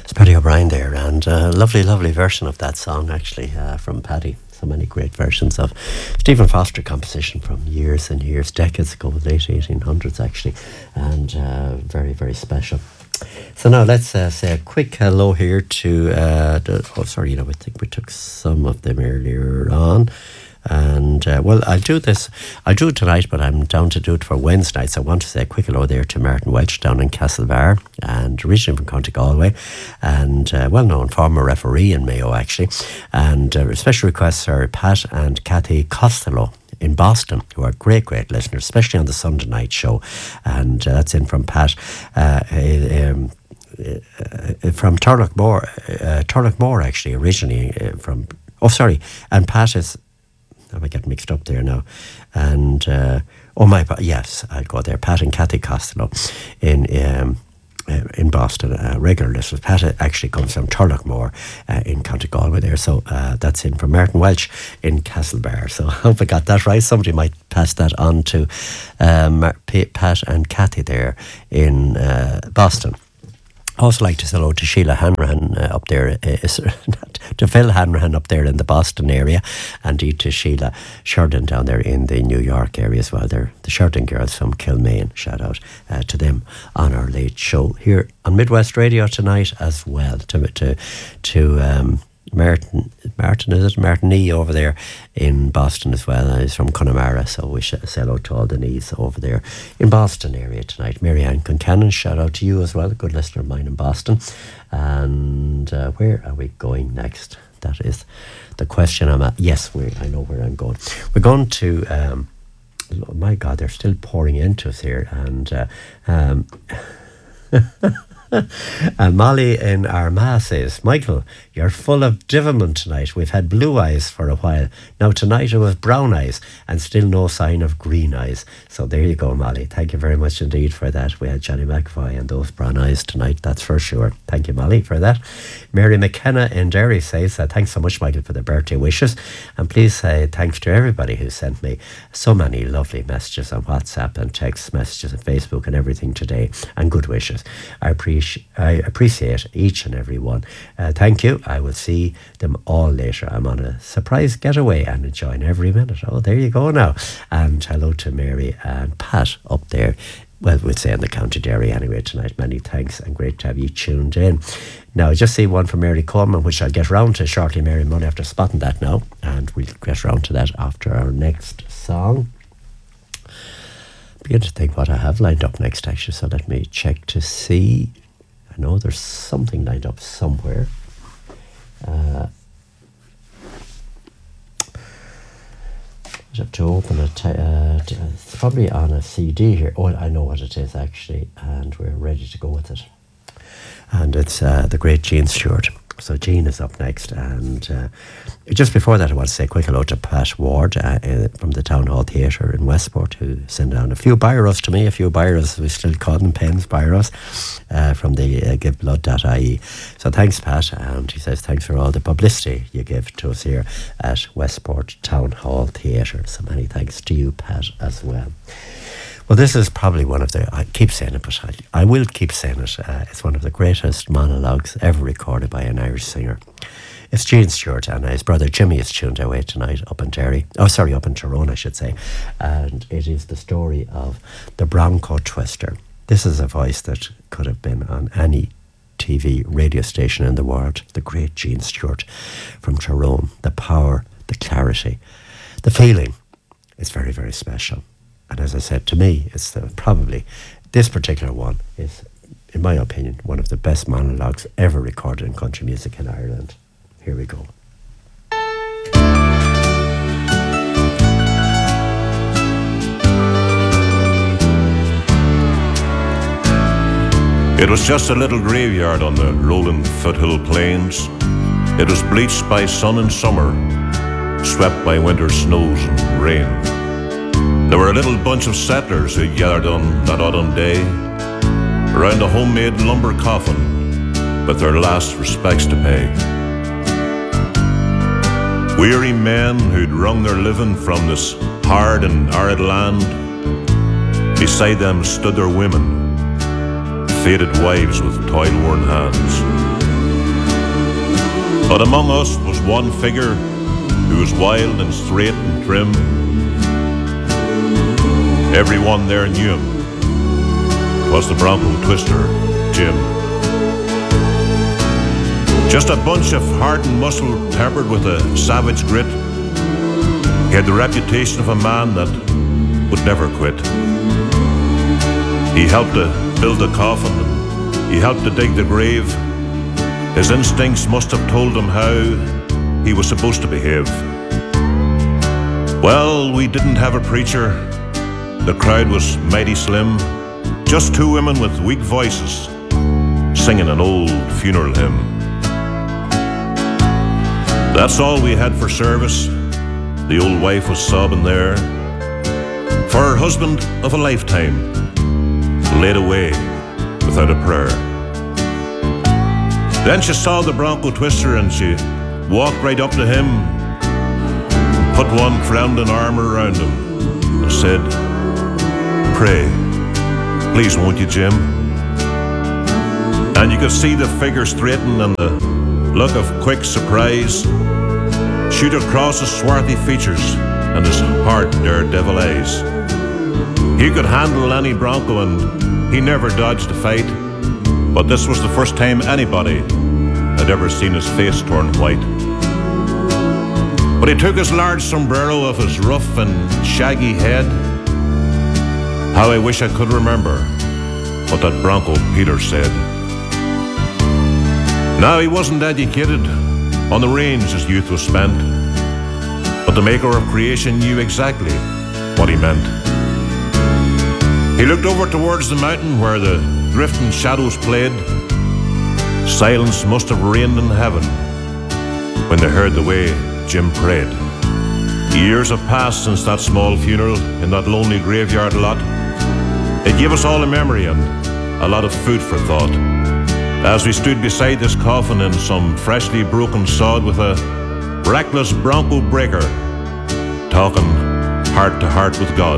Paddy O'Brien there, and a lovely, lovely version of that song, actually, from Paddy. So many great versions of Stephen Foster composition from years and years, decades ago, late 1800s, actually, and very, very special. So now let's say a quick hello here to, I think we took some of them earlier on. And well, I'll do it tonight, but I'm down to do it for Wednesday night. So I want to say a quick hello there to Martin Welch down in Castlebar, and originally from County Galway, and well-known former referee in Mayo, actually. And special requests are Pat and Kathy Costello in Boston, who are great listeners, especially on the Sunday night show. And that's in from Pat from Turlockmore, actually, originally from... Oh, sorry, and Pat is... I get mixed up there now. And, yes, I'll go there. Pat and Kathy Costello in Boston, regular listeners. Pat actually comes from Turlockmore in County Galway there. So that's in from Martin Welch in Castlebar. So I hope I got that right. Somebody might pass that on to Pat and Kathy there in Boston. I also like to say hello to Sheila Hanrahan up there, to Phil Hanrahan up there in the Boston area, and indeed to Sheila Sheridan down there in the New York area as well. They're the Sheridan girls from Kilmaine. Shout out to them on our late show here on Midwest Radio tonight as well. To Martin, is it? Martin E over there in Boston as well. He's from Connemara, so we should say hello to all the Nees over there in Boston area tonight. Mary Ann Concannon, shout out to you as well, a good listener of mine in Boston. And where are we going next? That is the question I'm at. Yes, I know where I'm going. We're going to, oh my God, they're still pouring into us here. And and Molly in Armagh says, Michael, you're full of devilment tonight. We've had blue eyes for a while. Now tonight it was brown eyes and still no sign of green eyes. So there you go, Molly. Thank you very much indeed for that. We had Johnny McAvoy and those brown eyes tonight, that's for sure. Thank you, Molly, for that. Mary McKenna in Derry says, thanks so much, Michael, for the birthday wishes. And please say thanks to everybody who sent me so many lovely messages on WhatsApp and text messages on Facebook and everything today, and good wishes. I appreciate each and every one. Thank you. I will see them all later. I'm on a surprise getaway and enjoying every minute. Oh, there you go now. And hello to Mary and Pat up there. Well, we'll say in the County Derry anyway tonight. Many thanks and great to have you tuned in. Now, I just see one from Mary Coleman, which I'll get round to shortly, Mary Money, after spotting that now. And we'll get round to that after our next song. Begin to think what I have lined up next, actually, so let me check to see. I know there's something lined up somewhere. I have to open it. It's probably on a CD here. Oh, I know what it is, actually, and we're ready to go with it. And it's the great Gene Stewart. So Gene is up next, and just before that I want to say a quick hello to Pat Ward from the Town Hall Theatre in Westport, who sent down a few biros to me, we still call them pens, biros, from the giveblood.ie. So thanks, Pat, and he says thanks for all the publicity you give to us here at Westport Town Hall Theatre. So many thanks to you, Pat, as well. Well, this is probably one of the, I keep saying it, but I will keep saying it, it's one of the greatest monologues ever recorded by an Irish singer. It's Gene Stewart, and his brother Jimmy is tuned away tonight up in Derry. Oh, sorry, up in Tyrone, I should say. And it is the story of the Bronco Twister. This is a voice that could have been on any TV radio station in the world. The great Gene Stewart from Tyrone. The power, the clarity, the feeling. It's very, very special. And as I said, to me, it's probably, this particular one is, in my opinion, one of the best monologues ever recorded in country music in Ireland. Here we go. It was just a little graveyard on the rolling foothill plains. It was bleached by sun and summer, swept by winter snows and rain. There were a little bunch of settlers who gathered on that autumn day around a homemade lumber coffin with their last respects to pay. Weary men who'd wrung their living from this hard and arid land. Beside them stood their women, faded wives with toil-worn hands. But among us was one figure who was wild and straight and trim. Everyone there knew him. 'Twas the Bronco Twister, Jim. Just a bunch of heart and muscle tempered with a savage grit. He had the reputation of a man that would never quit. He helped to build the coffin, and he helped to dig the grave. His instincts must have told him how he was supposed to behave. Well, we didn't have a preacher. The crowd was mighty slim. Just two women with weak voices singing an old funeral hymn. That's all we had for service. The old wife was sobbing there, for her husband of a lifetime laid away without a prayer. Then she saw the Bronco Twister and she walked right up to him, put one trembling arm around him and said, "Pray, please won't you, Jim?" And you could see the figure straighten and the look of quick surprise shoot across his swarthy features and his hard daredevil eyes. He could handle any bronco and he never dodged a fight, but this was the first time anybody had ever seen his face turn white. But he took his large sombrero off his rough and shaggy head. How I wish I could remember what that Bronco Peter said. Now he wasn't educated, on the range his youth was spent, but the maker of creation knew exactly what he meant. He looked over towards the mountain where the drifting shadows played. Silence must have reigned in heaven when they heard the way Jim prayed. Years have passed since that small funeral in that lonely graveyard lot. It gave us all a memory and a lot of food for thought, as we stood beside this coffin in some freshly broken sod with a reckless bronco breaker talking heart to heart with God.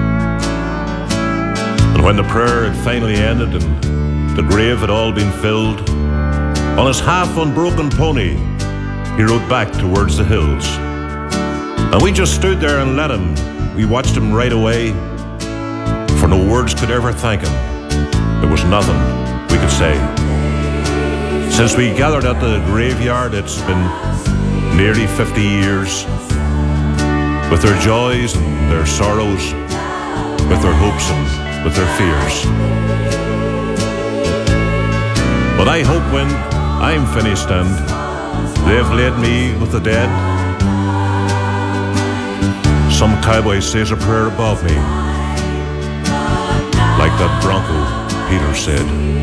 And when the prayer had finally ended and the grave had all been filled, on his half-unbroken pony he rode back towards the hills. And we just stood there and let him. We watched him right away, for no words could ever thank him. There was nothing we could say. Since we gathered at the graveyard, it's been nearly 50 years, with their joys and their sorrows, with their hopes and with their fears. But I hope when I'm finished and they've laid me with the dead, some cowboy says a prayer above me, like that Bronco Peter said.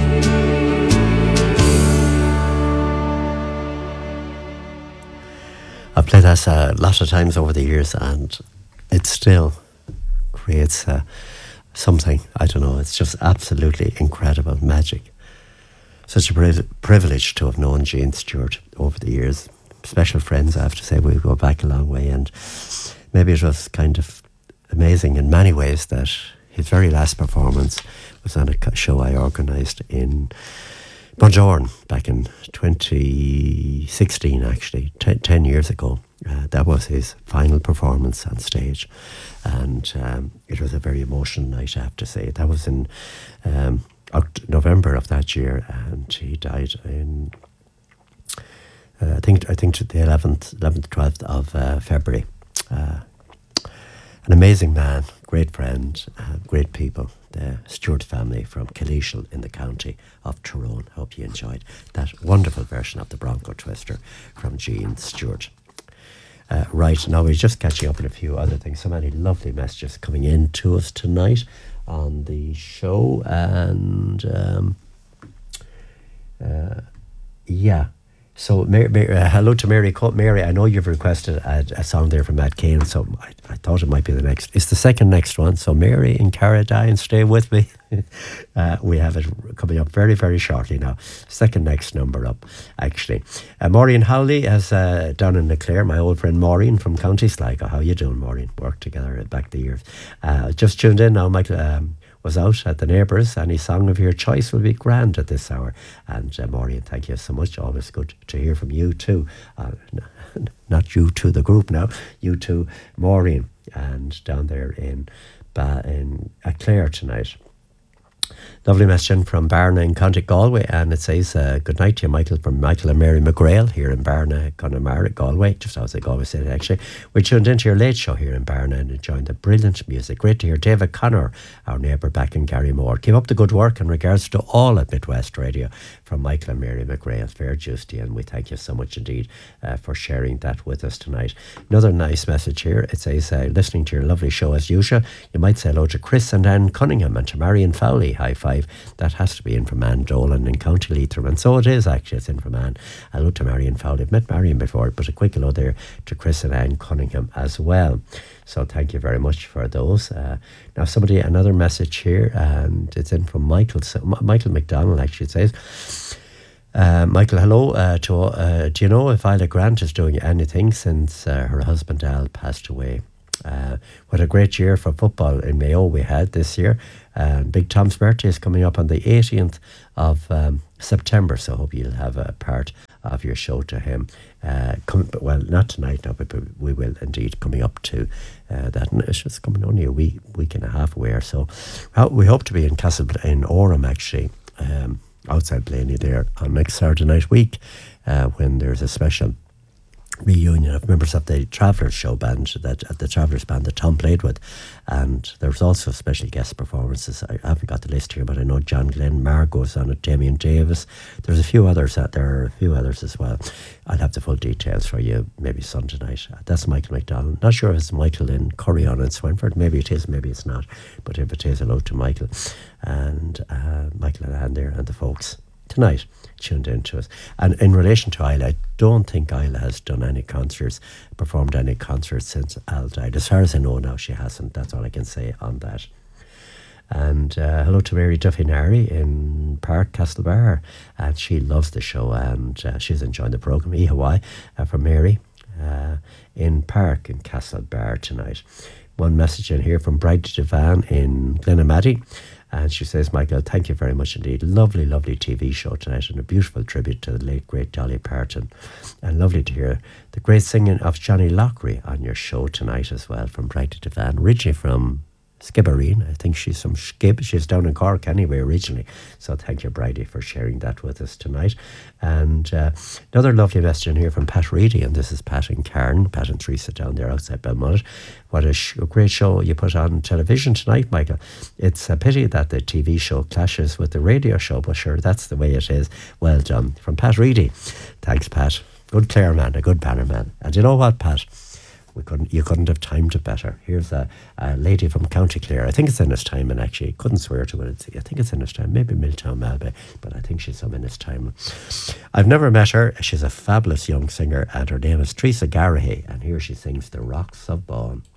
I've played that a lot of times over the years, and it still creates something, I don't know, it's just absolutely incredible magic. Such a privilege to have known Gene Stewart over the years. Special friends, I have to say, we go back a long way, and maybe it was kind of amazing in many ways that his very last performance was on a show I organised in Bundoran back in 2016, actually, 10 years ago. That was his final performance on stage, and it was a very emotional night, I have to say. That was in November of that year, and he died in I think the 11th, 12th of February. An amazing man, great friend, great people. The Stewart family from Killeshall in the county of Tyrone. Hope you enjoyed that wonderful version of the Bronco Twister from Gene Stewart. Right, now we're just catching up on a few other things. So many lovely messages coming in to us tonight on the show. And yeah. So, hello to Mary. Mary, I know you've requested a song there from Matt Kane, so I thought it might be the next. It's the second next one. So, Mary in Caradine, stay with me. We have it coming up very, very shortly now. Second next number up, actually. Maureen Howley has down in Leclerc, my old friend Maureen from County Sligo. How you doing, Maureen? Worked together back the years. Just tuned in now, Michael. was out at the neighbours. Any song of your choice will be grand at this hour. And Maureen, thank you so much. Always good to hear from you too. Not you to the group now, you to Maureen, and down there in Clare tonight. Lovely message from Barna in County Galway, and it says, good night to you, Michael, from Michael and Mary McGrail here in Barna, Connemara, Galway, just outside Galway City actually. We tuned into your late show here in Barna and enjoying the brilliant music. Great to hear David Connor, our neighbour back in Garrymore. Keep up the good work in regards to all at Midwest Radio, from Michael and Mary McGrail. Fair dues to you, and we thank you so much indeed for sharing that with us tonight. Another nice message here. It says, listening to your lovely show as usual. You might say hello to Chris and Anne Cunningham and to Marion Fowley. High five. That has to be in from Anne Dolan in County Leitrim, and so it is actually. It's in from Anne. Hello to Marion Fowley. I've met Marion before, but a quick hello there to Chris and Anne Cunningham as well. So thank you very much for those. Now another message here, and it's in from Michael McDonald actually. It says, Michael, hello. Do you know if Isla Grant is doing anything since her husband Al passed away? What a great year for football in Mayo we had this year. Big Tom's birthday is coming up on the 18th of September, so I hope you'll have a part of your show to him. Well, not tonight now, but we will indeed, coming up to that. And it's just coming only a week and a half away or so. We hope to be in in Orem actually, outside Blaney there on next Saturday night week, when there's a special reunion of members of the Travellers show band, the Travellers band that Tom played with, and there was also special guest performances. I haven't got the list here, but I know John Glenn Margot's on it, Damien Davis. There's a few others out there, a few others as well. I'll have the full details for you maybe Sunday night. That's Michael McDonald. Not sure if it's Michael in Corrion and Swinford. Maybe it is, maybe it's not. But if it is, hello to Michael and Michael and Anne there and the folks tonight tuned into us. And in relation to Isla, I don't think Isla has done any concerts, performed any concerts since Al died. As far as I know now, she hasn't. That's all I can say on that. And hello to Mary Duffy-Nary in Park, Castlebar, and she loves the show, and she's enjoying the programme. Hawaii from Mary in Park in Castlebar tonight. One message in here from Bridie Devan in Glenamaddy. And she says, Michael, thank you very much indeed. Lovely, lovely TV show tonight, and a beautiful tribute to the late, great Dolly Parton. And lovely to hear the great singing of Johnny Lockery on your show tonight as well, from Bridie Devan, originally from Skibbereen. I think she's from Skib. She's down in Cork anyway originally. So thank you, Bridie, for sharing that with us tonight. And another lovely message in here from Pat Reedy, and this is Pat and Karen, Pat and Teresa down there outside Belmullet. What a great show you put on television tonight, Michael. It's a pity that the TV show clashes with the radio show, but sure, that's the way it is. Well done. From Pat Reedy. Thanks, Pat. Good Clare man, a good banner man. And you know what, Pat? You couldn't have timed it better. Here's a lady from County Clare. I think it's Ennistimon, and actually couldn't swear to it. I think it's Ennistimon, maybe Milltown Malbay, but I think she's from Ennistimon. I've never met her. She's a fabulous young singer, and her name is Teresa Garahy, and here she sings The Rocks of Bawn.